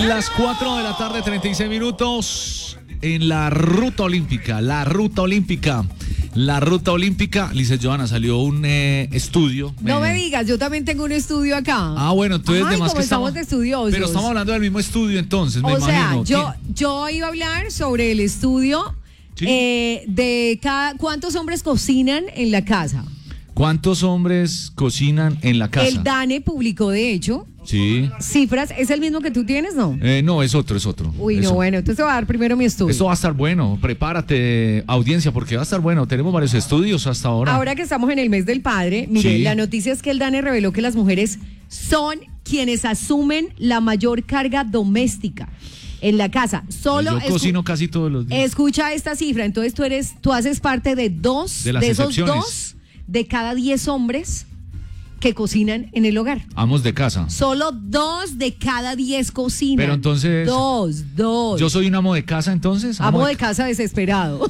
Las 4 de la tarde, 36 minutos en la ruta olímpica. Lice Johanna, salió un estudio. No me digas, yo también tengo un estudio acá. Ah, bueno, entonces Ay, demás como que estamos de estudiosos. Pero estamos hablando del mismo estudio entonces, me imagino. O sea, yo iba a hablar sobre el estudio ¿Sí? de cuántos hombres cocinan en la casa. ¿Cuántos hombres cocinan en la casa? El DANE publicó, de hecho, Sí. cifras. ¿Es el mismo que tú tienes, no? No, es otro. Uy, Eso. no, bueno, entonces voy a dar primero mi estudio. Esto va a estar bueno, prepárate, audiencia, porque va a estar bueno. Tenemos varios estudios hasta ahora. Ahora que estamos en el mes del padre, mire, Sí. la noticia es que el DANE reveló que las mujeres son quienes asumen la mayor carga doméstica en la casa. Solo Yo cocino casi todos los días. escucha esta cifra, entonces tú haces parte de dos, De las esos excepciones. 2 de cada 10 hombres que cocinan en el hogar. Amos de casa. Solo 2 de cada 10 cocinan. Pero entonces... Dos. Yo soy un amo de casa entonces. Amo de casa desesperado.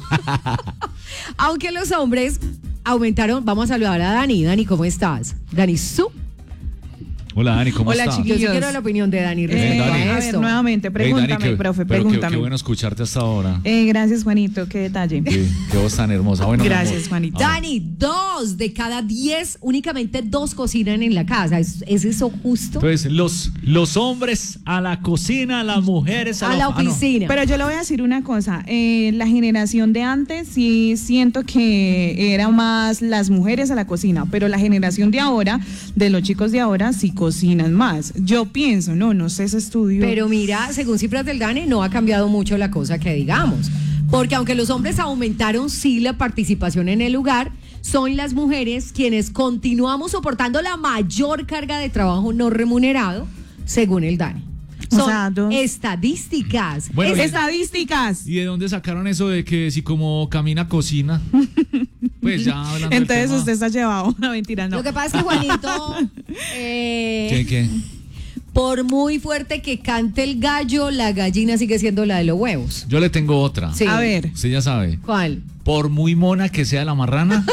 Aunque los hombres aumentaron. Vamos a saludar a Dani. Dani, ¿cómo estás? Dani Su. Hola Dani, ¿cómo Hola, estás? chiquillos. Yo sí quiero la opinión de Dani respecto Dani. a A ver, esto. nuevamente, pregúntame, Dani, profe, pero pregúntame. qué bueno escucharte hasta ahora. Gracias, Juanito, qué detalle. Qué voz tan hermosa. Bueno, Gracias, mi amor. Juanito. Dani, 2 de cada 10, únicamente 2 cocinan en la casa. ¿Es eso justo? Entonces, los hombres a la cocina, las mujeres A la no. oficina. Pero yo le voy a decir una cosa, la generación de antes sí siento que era más las mujeres a la cocina, pero la generación de ahora, de los chicos de ahora, sí cocinan más. Yo pienso, no sé ese estudio. Pero mira, según cifras del DANE, no ha cambiado mucho la cosa que digamos. Porque aunque los hombres aumentaron sí la participación en el hogar, son las mujeres quienes continuamos soportando la mayor carga de trabajo no remunerado, según el DANE. O Son sea, estadísticas. Bueno, estadísticas. ¿Y de dónde sacaron eso de que si como camina, cocina? Pues ya hablando del Entonces tema. usted está llevado. No, mentira, no. Lo que pasa es que Juanito, ¿Qué? por muy fuerte que cante el gallo, la gallina sigue siendo la de los huevos. Yo le tengo otra. Sí. A ver, Usted ya sabe. ¿Cuál? Por muy mona que sea la marrana,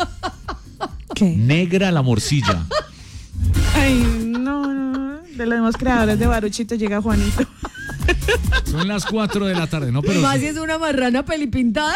¿qué? negra la morcilla. Ay, no. De los demás creadores de Baruchito llega Juanito. Son las 4 de la tarde, ¿no? Y Pero, más si es una marrana pelipintada.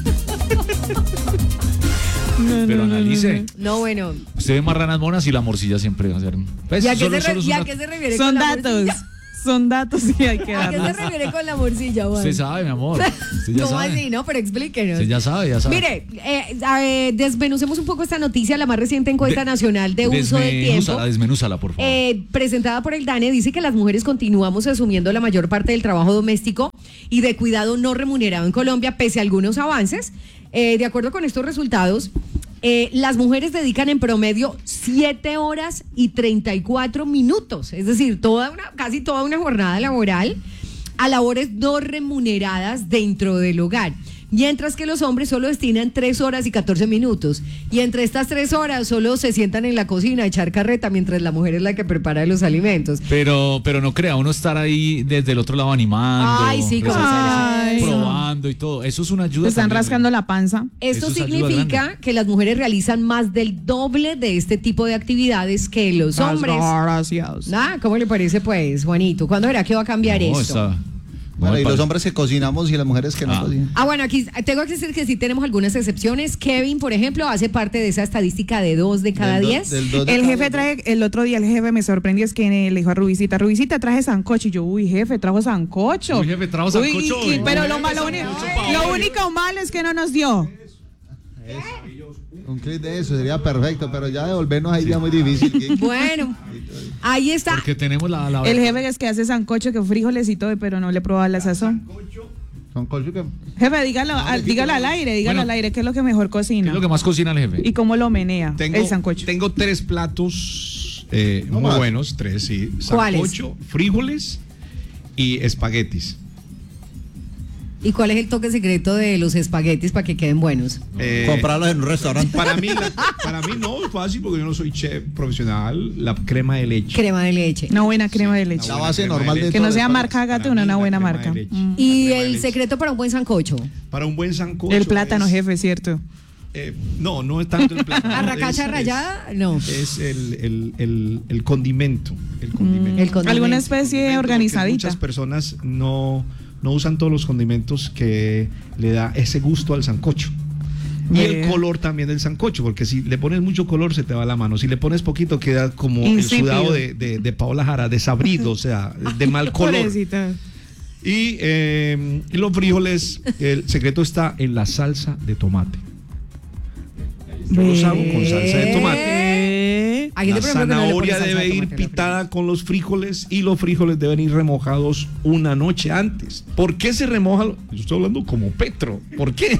pero analice. No, bueno. Usted ve marranas monas y la morcilla siempre va a ser. Pues, ¿Y a qué solo- se solo es un dato. refiere Son con la datos. morcilla? Son datos y hay que ¿A qué se darlos. refiere con la morcilla, Juan? Usted sabe, mi amor. Usted ya ¿Cómo sabe. así? No, pero explíquenos. Usted ya sabe. Mire, desmenucemos un poco esta noticia. La más reciente encuesta nacional de uso del tiempo, Desmenúzala, por favor. presentada por el DANE, dice que las mujeres continuamos asumiendo la mayor parte del trabajo doméstico y de cuidado no remunerado en Colombia, pese a algunos avances. De acuerdo con estos resultados, las mujeres dedican en promedio 7 horas y 34 minutos, es decir, casi toda una jornada laboral a labores no remuneradas dentro del hogar. Mientras que los hombres solo destinan 3 horas y 14 minutos. Y entre estas 3 horas solo se sientan en la cocina a echar carreta, mientras la mujer es la que prepara los alimentos. Pero no crea, uno estar ahí desde el otro lado animando. Ay, sí, ¿cómo Ay, será? probando y todo. Eso es una ayuda. Están también, rascando la panza. Esto Eso es ayuda significa grande. que las mujeres realizan más del doble de este tipo de actividades que los hombres. Gracias. ¿Cómo le parece, pues, Juanito? ¿Cuándo verá que va a cambiar No, esto? Bueno, y me los parece- hombres que cocinamos y las mujeres que no cocinan. Bueno, aquí tengo que decir que sí tenemos algunas excepciones. Kevin, por ejemplo, hace parte de esa estadística de 2 de cada 10. El jefe trae, el otro día el jefe me sorprendió, es que le dijo a Rubicita, traje sancocho. Y yo, uy, jefe, trajo sancocho. Uy, jefe, trajo sancocho. Pero Uy, lo único malo es que no nos dio. Un clip de eso sería perfecto, pero ya devolvernos ahí ya muy difícil. Bueno, ahí está. Porque tenemos la El jefe es que hace sancocho, que frijoles y todo, pero no le probaba la sazón. Sancocho que... Jefe, dígalo al aire, Bueno, ¿qué es lo que mejor ¿Qué cocina? es lo que más cocina el jefe? ¿Y cómo lo menea el sancocho? Tengo 3 platos No muy más. buenos, 3, sí. ¿Cuáles? Sancocho, frijoles y espaguetis. ¿Y cuál es el toque secreto de los espaguetis para que queden buenos? Comprarlos en un restaurante. Para mí no es fácil porque yo no soy chef profesional. La crema de leche. Crema de leche. Una buena crema de leche. La base normal de Que no todo sea el marca Para Gatuna, mí, una la buena crema marca. de leche. ¿Y Crema de el leche. secreto para un buen sancocho? Para un buen sancocho. El plátano, es jefe, ¿cierto? No es tanto el plátano. ¿Arracacha rallada? No. Es el condimento. El condimento. Alguna especie Condimento, organizadita. porque muchas personas no usan todos los condimentos que le da ese gusto al sancocho. Y el color también del sancocho, porque si le pones mucho color se te va la mano. Si le pones poquito queda como insípido. el sudado de Paola Jara, desabrido, o sea, de mal color. Pobrecita. Y los frijoles, el secreto está en la salsa de tomate. Yo los hago con salsa de tomate. Hay gente, La por ejemplo, que no le pone zanahoria salsa de debe ir tomate a los pitada con los frijoles y los frijoles deben ir remojados una noche antes. ¿Por qué se remoja? Yo estoy hablando como Petro. ¿Por qué?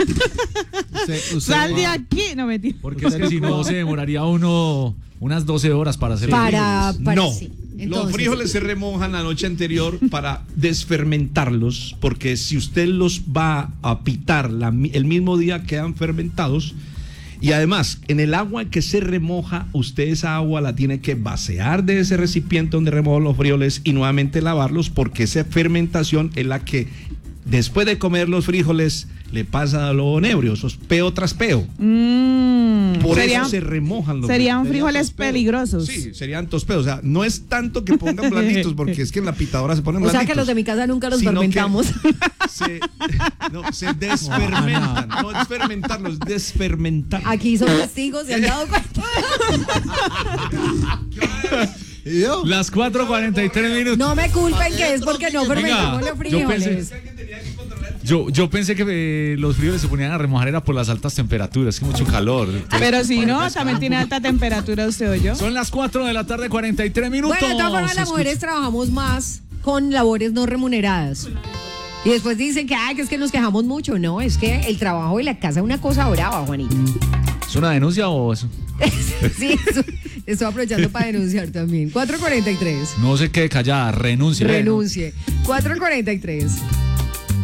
Sal de aquí. No, mentira. Porque es que si no se demoraría uno unas 12 horas para hacer Para No. sí. Los Entonces, frijoles se remojan la noche anterior para desfermentarlos, porque si usted los va a pitar el mismo día quedan fermentados. Y además, en el agua que se remoja, usted esa agua la tiene que vaciar de ese recipiente donde remojan los frijoles y nuevamente lavarlos, porque esa fermentación es la que después de comer los frijoles le pasa a lo nebrio, eso es peo tras peo. Por eso se remojan los Serían frijoles. frijoles peligrosos. Sí, serían tospeos. O sea, no es tanto que pongan blanditos, porque es que en la pitadora se ponen o sea blanditos. que los de mi casa nunca los Sino que fermentamos. se desfermentan. No es fermentarlos, desfermentar. Aquí son testigos, ¿se han dado cuenta? ¿Y yo? Las 4:43 minutos. No me culpen que es porque no fermentamos los frijoles. Yo pensé que los frijoles se ponían a remojar era por las altas temperaturas, que mucho calor. Pero si no, también tiene alta temperatura usted o yo. Son las 4:43 minutos. Bueno, de todas formas, las mujeres trabajamos más con labores no remuneradas. Y después dicen que es que nos quejamos mucho. No, es que el trabajo de la casa es una cosa brava, Juanito. ¿Es una denuncia o eso? Sí, estoy aprovechando para denunciar también. 4:43. No se quede callada, renuncie. Renuncie. 4:43.